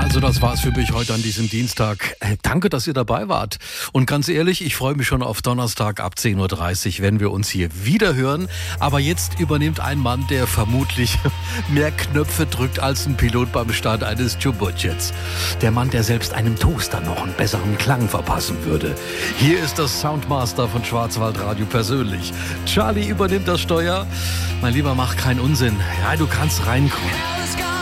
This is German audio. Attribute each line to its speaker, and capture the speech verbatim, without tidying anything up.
Speaker 1: Also das war's für mich heute an diesem Dienstag. Äh, danke, dass ihr dabei wart. Und ganz ehrlich, ich freue mich schon auf Donnerstag ab zehn Uhr dreißig, wenn wir uns hier wieder hören. Aber jetzt übernimmt ein Mann, der vermutlich mehr Knöpfe drückt als ein Pilot beim Start eines Jumbojets. Der Mann, der selbst einem Toaster noch einen besseren Klang verpassen würde. Hier ist das Soundmaster von Schwarzwaldradio persönlich. Charlie übernimmt das Steuer. Mein Lieber, mach keinen Unsinn. Ja, du kannst reinkommen.